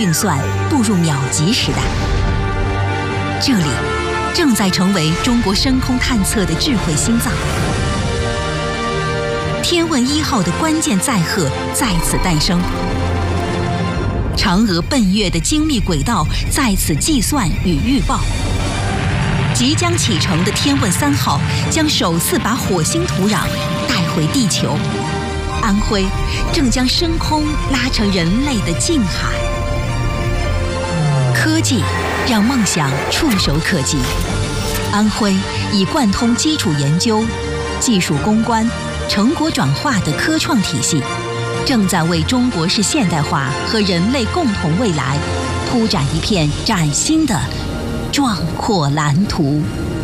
运算步入秒级时代。这里正在成为中国深空探测的智慧心脏。天问1号的关键载荷在此诞生，嫦娥奔月的精密轨道在此计算与预报。即将启程的天问3号将首次把火星土壤带回地球。安徽正将深空拉成人类的近海。科技让梦想触手可及。安徽以贯通基础研究、技术攻关、成果转化的科创体系，正在为中国式现代化和人类共同未来铺展一片崭新的壮阔蓝图。